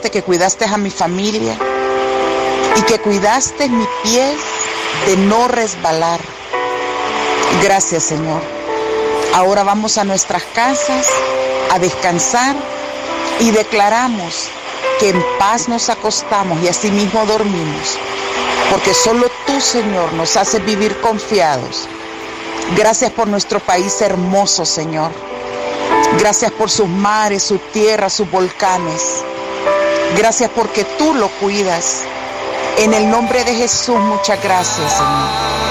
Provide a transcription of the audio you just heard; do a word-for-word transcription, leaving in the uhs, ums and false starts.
agradecerte que cuidaste a mi familia y que cuidaste mi pie de no resbalar. Gracias, Señor. Ahora vamos a nuestras casas a descansar y declaramos que en paz nos acostamos y asimismo dormimos, porque solo tú, Señor, nos haces vivir confiados. Gracias por nuestro país hermoso, Señor. Gracias por sus mares, sus tierras, sus volcanes. Gracias porque tú lo cuidas. En el nombre de Jesús, muchas gracias, Señor.